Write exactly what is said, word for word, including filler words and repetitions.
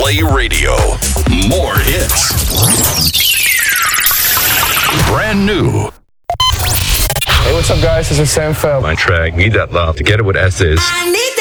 Play Radio. More hits. Brand new. Hey, what's up, guys? This is Sam Feld. My track, Need That Love, together with Estes. I need